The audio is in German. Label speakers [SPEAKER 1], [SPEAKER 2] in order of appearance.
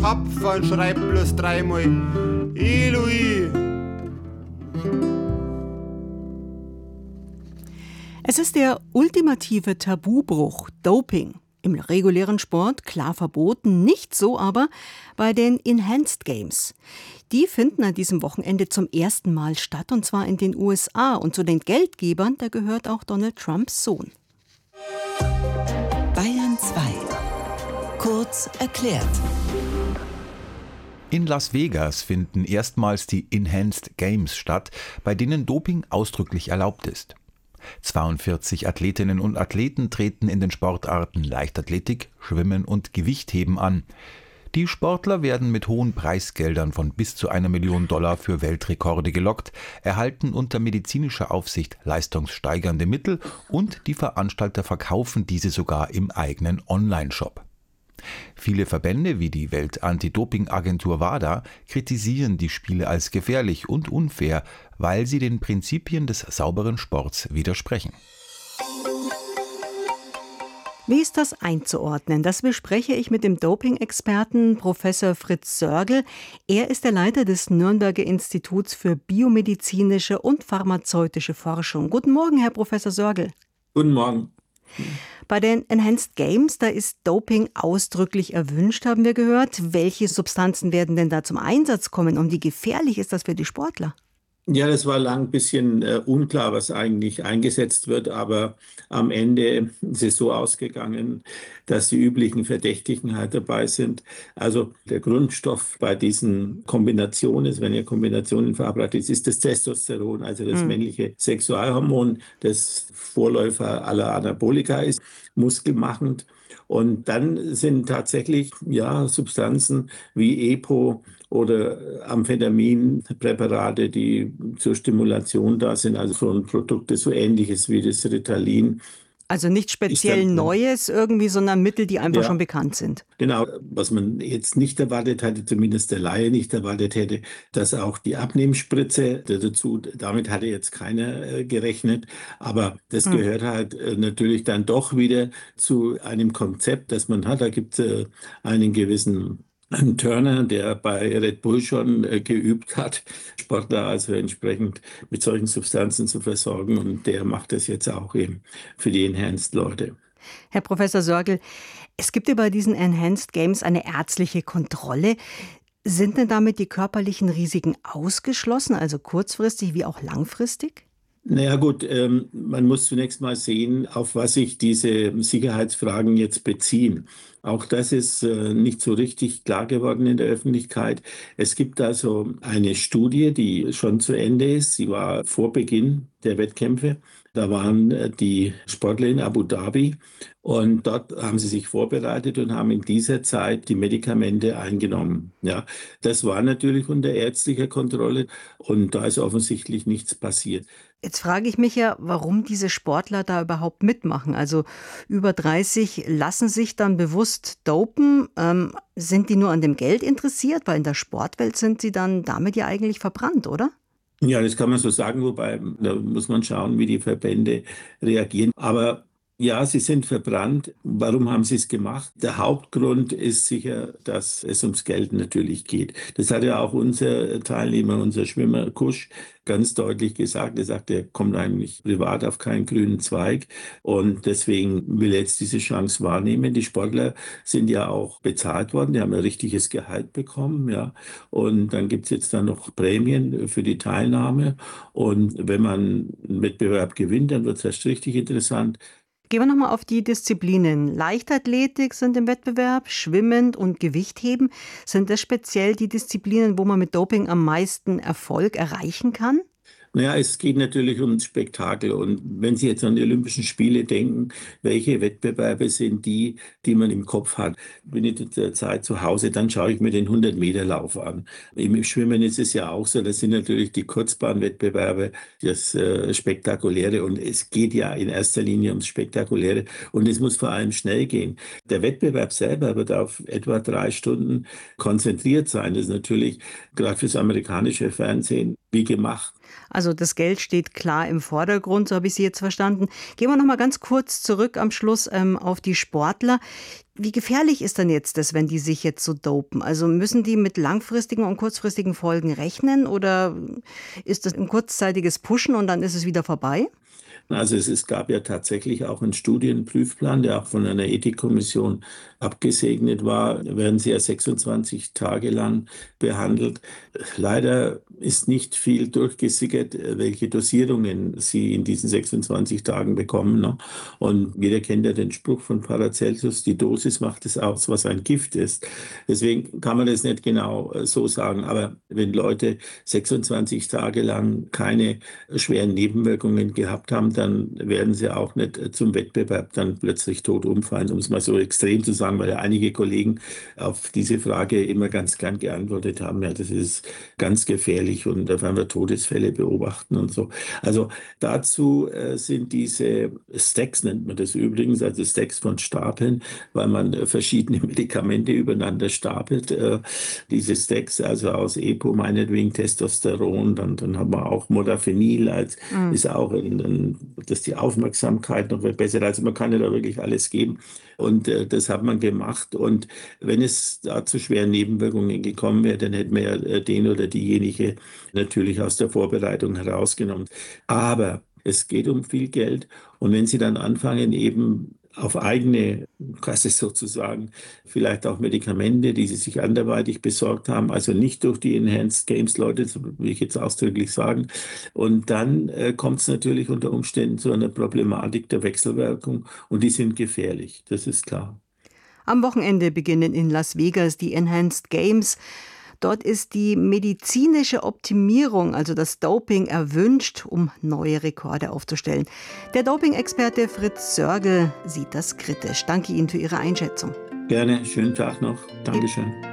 [SPEAKER 1] Tapfer und schreibt bloß dreimal Eloi.
[SPEAKER 2] Es ist der ultimative Tabubruch, Doping. Im regulären Sport klar verboten, nicht so aber bei den Enhanced Games. Die finden an diesem Wochenende zum ersten Mal statt, und zwar in den USA. Und zu den Geldgebern, da gehört auch Donald Trumps Sohn.
[SPEAKER 3] Bayern 2. Kurz erklärt.
[SPEAKER 4] In Las Vegas finden erstmals die Enhanced Games statt, bei denen Doping ausdrücklich erlaubt ist. 42 Athletinnen und Athleten treten in den Sportarten Leichtathletik, Schwimmen und Gewichtheben an. Die Sportler werden mit hohen Preisgeldern von bis zu $1 Million für Weltrekorde gelockt, erhalten unter medizinischer Aufsicht leistungssteigernde Mittel und die Veranstalter verkaufen diese sogar im eigenen Online-Shop. Viele Verbände wie die Welt-Anti-Doping-Agentur WADA kritisieren die Spiele als gefährlich und unfair, weil sie den Prinzipien des sauberen Sports widersprechen.
[SPEAKER 2] Wie ist das einzuordnen? Das bespreche ich mit dem Doping-Experten Professor Fritz Sörgel. Er ist der Leiter des Nürnberger Instituts für biomedizinische und pharmazeutische Forschung. Guten Morgen, Herr Professor Sörgel.
[SPEAKER 5] Guten Morgen.
[SPEAKER 2] Bei den Enhanced Games, da ist Doping ausdrücklich erwünscht, haben wir gehört. Welche Substanzen werden denn da zum Einsatz kommen und wie gefährlich ist das für die Sportler?
[SPEAKER 5] Ja, das war lang ein bisschen unklar, was eigentlich eingesetzt wird, aber am Ende ist es so ausgegangen, dass die üblichen Verdächtigen halt dabei sind. Also der Grundstoff bei diesen Kombinationen, wenn ihr Kombinationen verabreicht ist das Testosteron, also das männliche Sexualhormon, das Vorläufer aller Anabolika ist, muskelmachend. Und dann sind tatsächlich Substanzen wie EPO oder Amphetaminpräparate, die zur Stimulation da sind, also so ein Produkt, das so ähnliches wie das Ritalin.
[SPEAKER 2] Also nicht speziell Neues irgendwie, sondern Mittel, die einfach schon bekannt sind.
[SPEAKER 5] Genau, was man jetzt nicht erwartet hatte, zumindest der Laie nicht erwartet hätte, dass auch die Abnehmspritze dazu, damit hatte jetzt keiner gerechnet, aber das gehört halt natürlich dann doch wieder zu einem Konzept, das man hat. Da gibt es einen gewissen Turner, der bei Red Bull schon geübt hat, Sportler also entsprechend mit solchen Substanzen zu versorgen, und der macht das jetzt auch eben für die Enhanced-Leute.
[SPEAKER 2] Herr Professor Sörgel, es gibt ja bei diesen Enhanced Games eine ärztliche Kontrolle. Sind denn damit die körperlichen Risiken ausgeschlossen, also kurzfristig wie auch langfristig?
[SPEAKER 5] Naja gut, man muss zunächst mal sehen, auf was sich diese Sicherheitsfragen jetzt beziehen. Auch das ist nicht so richtig klar geworden in der Öffentlichkeit. Es gibt also eine Studie, die schon zu Ende ist. Sie war vor Beginn der Wettkämpfe. Da waren die Sportler in Abu Dhabi und dort haben sie sich vorbereitet und haben in dieser Zeit die Medikamente eingenommen. Ja, das war natürlich unter ärztlicher Kontrolle und da ist offensichtlich nichts passiert.
[SPEAKER 2] Jetzt frage ich mich ja, warum diese Sportler da überhaupt mitmachen. Also über 30 lassen sich dann bewusst dopen. Sind die nur an dem Geld interessiert? Weil in der Sportwelt sind sie dann damit ja eigentlich verbrannt, oder?
[SPEAKER 5] Ja, das kann man so sagen, wobei da muss man schauen, wie die Verbände reagieren. Aber ja, sie sind verbrannt. Warum haben sie es gemacht? Der Hauptgrund ist sicher, dass es ums Geld natürlich geht. Das hat ja auch unser Teilnehmer, unser Schwimmer Kusch, ganz deutlich gesagt. Er sagt, er kommt eigentlich privat auf keinen grünen Zweig und deswegen will er jetzt diese Chance wahrnehmen. Die Sportler sind ja auch bezahlt worden, die haben ein richtiges Gehalt bekommen, ja. Und dann gibt es jetzt dann noch Prämien für die Teilnahme. Und wenn man einen Wettbewerb gewinnt, dann wird es erst richtig interessant.
[SPEAKER 2] Gehen wir nochmal auf die Disziplinen. Leichtathletik sind im Wettbewerb, Schwimmen und Gewichtheben. Sind das speziell die Disziplinen, wo man mit Doping am meisten Erfolg erreichen kann?
[SPEAKER 5] Naja, es geht natürlich ums Spektakel. Und wenn Sie jetzt an die Olympischen Spiele denken, welche Wettbewerbe sind die, die man im Kopf hat? Bin ich derzeit zu Hause, dann schaue ich mir den 100-Meter-Lauf an. Im Schwimmen ist es ja auch so, das sind natürlich die Kurzbahnwettbewerbe, das Spektakuläre. Und es geht ja in erster Linie ums Spektakuläre. Und es muss vor allem schnell gehen. Der Wettbewerb selber wird auf etwa 3 Stunden konzentriert sein. Das ist natürlich gerade fürs amerikanische Fernsehen wie gemacht.
[SPEAKER 2] Also das Geld steht klar im Vordergrund, so habe ich Sie jetzt verstanden. Gehen wir noch mal ganz kurz zurück am Schluss auf die Sportler. Wie gefährlich ist denn jetzt das, wenn die sich jetzt so dopen? Also müssen die mit langfristigen und kurzfristigen Folgen rechnen oder ist das ein kurzzeitiges Pushen und dann ist es wieder vorbei?
[SPEAKER 5] Also es gab ja tatsächlich auch einen Studienprüfplan, der auch von einer Ethikkommission abgesegnet war. Da werden sie ja 26 Tage lang behandelt. Leider ist nicht viel durchgesickert, welche Dosierungen sie in diesen 26 Tagen bekommen. Ne? Und jeder kennt ja den Spruch von Paracelsus, die Dosis macht es aus, was ein Gift ist. Deswegen kann man das nicht genau so sagen. Aber wenn Leute 26 Tage lang keine schweren Nebenwirkungen gehabt haben, dann werden sie auch nicht zum Wettbewerb dann plötzlich tot umfallen, um es mal so extrem zu sagen, weil ja einige Kollegen auf diese Frage immer ganz gern geantwortet haben, ja, das ist ganz gefährlich und da werden wir Todesfälle beobachten und so. Also dazu sind diese Stacks, nennt man das übrigens, also Stacks von Stapeln, weil man verschiedene Medikamente übereinander stapelt. Diese Stacks, also aus EPO, meinetwegen Testosteron, dann haben wir auch Modafinil, als ist auch dass die Aufmerksamkeit noch verbessert. Also man kann ja da wirklich alles geben. Und das hat man gemacht. Und wenn es da zu schweren Nebenwirkungen gekommen wäre, dann hätten wir ja den oder diejenige natürlich aus der Vorbereitung herausgenommen. Aber es geht um viel Geld. Und wenn Sie dann anfangen, eben auf eigene Kasse sozusagen, vielleicht auch Medikamente, die sie sich anderweitig besorgt haben, also nicht durch die Enhanced Games Leute, so will ich jetzt ausdrücklich sagen. Und dann kommt es natürlich unter Umständen zu einer Problematik der Wechselwirkung und die sind gefährlich, das ist klar.
[SPEAKER 2] Am Wochenende beginnen in Las Vegas die Enhanced Games. Dort ist die medizinische Optimierung, also das Doping, erwünscht, um neue Rekorde aufzustellen. Der Doping-Experte Fritz Sörgel sieht das kritisch. Danke Ihnen für Ihre Einschätzung.
[SPEAKER 5] Gerne, schönen Tag noch. Dankeschön.